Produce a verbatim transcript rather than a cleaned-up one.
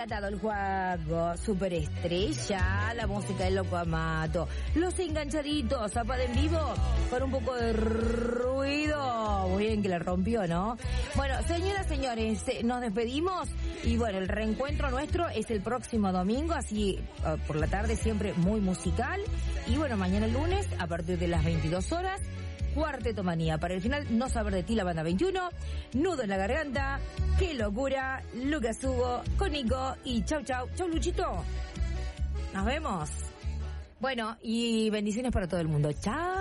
encantado el juego. Superestrella, la música de Loco Amato. Los enganchaditos, Zapata en vivo, con un poco de ruido. Muy bien que la rompió, ¿no? Bueno, señoras, señores, nos despedimos. Y bueno, el reencuentro nuestro es el próximo domingo, así uh, por la tarde siempre muy musical. Y bueno, mañana el lunes, a partir de las veintidós horas, Cuarteto Manía. Para el final, No Saber de Ti, la banda veintiuno, Nudo en la Garganta, Qué Locura, Lucas Hugo, con Nico y chau chau. Chau Luchito. Nos vemos. Bueno, y bendiciones para todo el mundo. Chao.